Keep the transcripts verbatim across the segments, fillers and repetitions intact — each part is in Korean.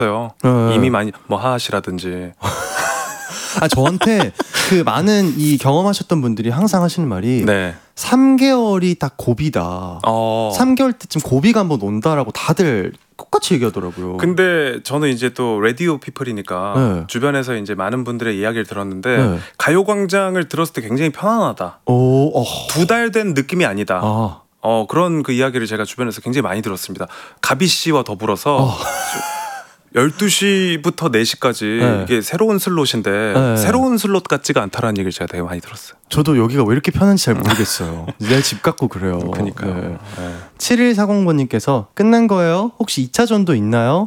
네. 이미 많이 뭐 하하시라든지. 아 저한테 그 많은 이 경험하셨던 분들이 항상 하시는 말이 네. 삼 개월이 딱 고비다. 어. 삼 개월 때쯤 고비가 한번 온다라고 다들 똑같이 얘기하더라고요. 근데 저는 이제 또 라디오 피플이니까 네. 주변에서 이제 많은 분들의 이야기를 들었는데 네. 가요광장을 들었을 때 굉장히 편안하다. 오, 어. 두 달 된 느낌이 아니다. 아. 어 그런 그 이야기를 제가 주변에서 굉장히 많이 들었습니다. 가비 씨와 더불어서 어. 열두 시부터 네 시까지 네. 이게 새로운 슬롯인데 네. 새로운 슬롯 같지가 않다라는 얘기를 제가 되게 많이 들었어요. 저도 여기가 왜 이렇게 편한지 잘 모르겠어요. 내 집 같고 그래요. 그러니까요. 네. 네. 칠일사공 번님께서 끝난 거예요? 혹시 이 차전도 있나요?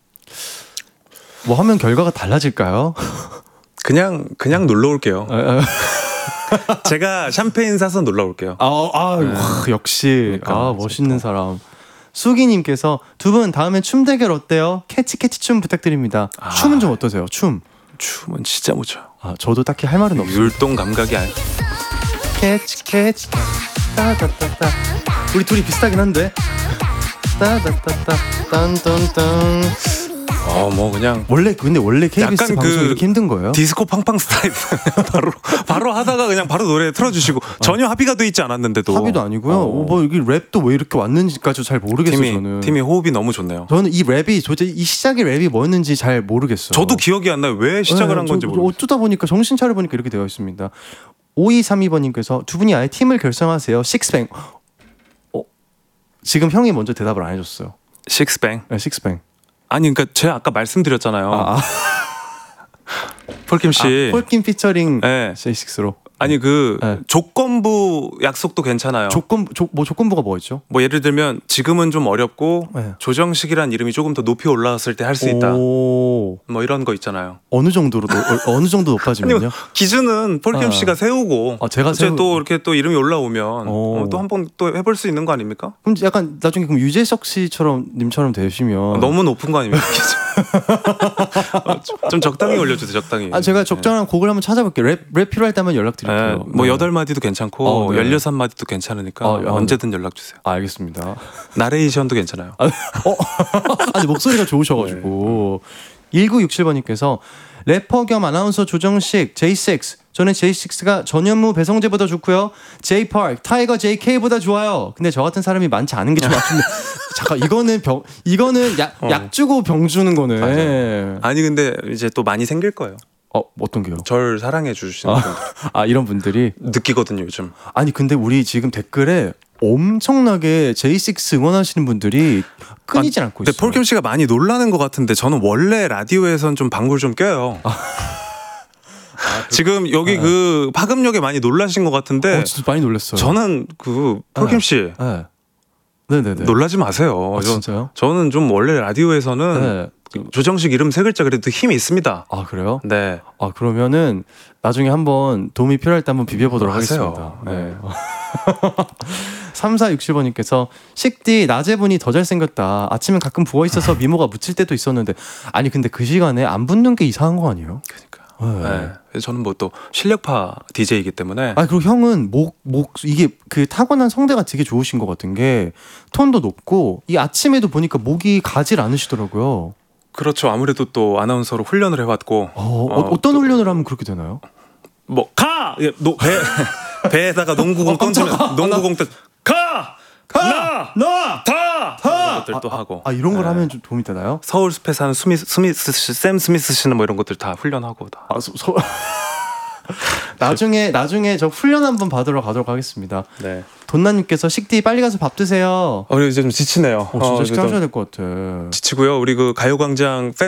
뭐 하면 결과가 달라질까요? 그냥 그냥 놀러 올게요. 아, 아. 제가 샴페인 사서 놀러 올게요. 아, 아 네. 와, 역시 그러니까, 아 멋있는 사람. 수기님께서 두 분 다음에 춤 대결 어때요? 캐치 캐치 춤 부탁드립니다. 아. 춤은 좀 어떠세요? 춤. 춤은 진짜 못 춰요. 아 저도 딱히 할 말은 없어요. 율동 감각이 아니. 캐치 캐치 따다따따. 우리 둘이 비슷하긴 한데. 따다따따 딴딴딴. 어뭐 그냥 원래 근데 원래 케이비에스 약간 방송이 그 이렇게 힘든 거예요? 디스코 팡팡 스타일 바로 바로 하다가 그냥 바로 노래 틀어주시고 전혀 합의가 돼 있지 않았는데도 합의도 아니고요. 어. 어, 뭐 여기 랩도 왜 이렇게 왔는지까지 잘 모르겠어요. 팀이 저는. 팀이 호흡이 너무 좋네요. 저는 이 랩이 도대체 이 시작의 랩이 뭐였는지 잘 모르겠어요. 저도 기억이 안 나요. 왜 시작을 네, 한 건지 저, 모르겠어요. 어쩌다 보니까 정신 차려 보니까 이렇게 되어 있습니다. 오이삼이 번님께서 두 분이 아예 팀을 결성하세요. 식스뱅. 어? 지금 형이 먼저 대답을 안 해줬어요. 식스뱅. 네, 식스뱅. 아니 그러니까 제가 아까 말씀드렸잖아요. 아, 아. 폴킴 씨. 아, 폴킴 피처링 네. 제이식스로. 아니 그 네. 조건부 약속도 괜찮아요. 조건 조, 뭐 조건부가 뭐였죠? 뭐 예를 들면 지금은 좀 어렵고 네. 조정식이란 이름이 조금 더 높이 올라갔을 때 할 수 있다. 오, 뭐 이런 거 있잖아요. 어느 정도로 노- 어, 어느 정도 높아지면요? 기준은 폴킴 아. 씨가 세우고 아, 제가 이제 세우- 또 이렇게 또 이름이 올라오면 오. 어, 또 한 번 또 해볼 수 있는 거 아닙니까? 그럼 약간 나중에 그럼 유재석 씨처럼 님처럼 되시면 너무 높은 거 아닙니까? 어, 좀- 좀 적당히 올려주세요. 적당히. 아 제가 적절한 곡을 한번 찾아볼게요. 랩, 랩 필요할 때만 연락드릴게요. 네, 뭐 네. 여덟 마디도 괜찮고 어, 네. 열여섯 마디도 괜찮으니까 아, 아, 언제든 연락 주세요. 아, 알겠습니다. 나레이션도 괜찮아요. 아, 어? 아니 목소리가 좋으셔가지고 일구육칠 번님께서 래퍼 겸 아나운서 조정식 제이식스. 저는 제이식스가 전현무 배성재보다 좋고요. 제이파크 타이거 제이케이보다 좋아요. 근데 저 같은 사람이 많지 않은 게 좀 아픈데 잠깐 이거는 병 이거는 약, 어. 약 주고 병 주는 거네. 맞아요. 아니 근데 이제 또 많이 생길 거예요. 어 어떤 게요? 절 사랑해 주시는 아. 분들 아 이런 분들이 느끼거든요 요즘. 아니 근데 우리 지금 댓글에 엄청나게 제이식스 응원하시는 분들이 끊이질 않고 근데 있어요. 폴킴 씨가 많이 놀라는 것 같은데 저는 원래 라디오에선 좀 방구를 좀 껴요. 지금 여기 아. 그 파급력에 많이 놀라신 것 같은데 어, 진짜 많이 놀랐어요. 저는 그 폴킴 씨 네. 네네네. 놀라지 마세요. 아, 저- 진짜요? 저는 좀 원래 라디오에서는 네. 조정식 이름 세 글자 그래도 힘이 있습니다. 아 그래요? 네. 아 그러면은 나중에 한번 도움이 필요할 때 한번 비벼보도록 하세요. 하겠습니다. 네. 삼사육칠 번님께서 식디 낮에 보니 더 잘생겼다. 아침엔 가끔 부어 있어서 미모가 묻힐 때도 있었는데 아니 근데 그 시간에 안 붙는 게 이상한 거 아니에요? 그러니까. 네. 네. 저는 뭐 또 실력파 디제이이기 때문에 아 그리고 형은 목 목 이게 그 타고난 성대가 되게 좋으신 것 같은 게 톤도 높고 이 아침에도 보니까 목이 가질 않으시더라고요. 그렇죠. 아무래도 또 아나운서로 훈련을 해왔고 어, 어, 어떤 훈련을 하면 그렇게 되나요? 뭐 가! 예, 노, 배, 배에다가 농구공 던지면 농구공 때 가! 나! 나! 다! 이런 것들도 아, 하고 아 이런 걸 네. 하면 좀 도움이 되나요? 서울 숲에 사는 스미스, 스미스 씨, 샘 스미스 씨는 뭐 이런 것들 다 훈련하고 다. 아, 소, 소... 나중에 나중에 저 훈련 한번 받으러 가도록 하겠습니다. 네. 돈나님께서 식디 빨리 가서 밥 드세요. 어, 이제 좀 지치네요. 어, 진짜 어, 식사하셔야 좀 될 것 같아. 지치고요. 우리 그 가요광장 팬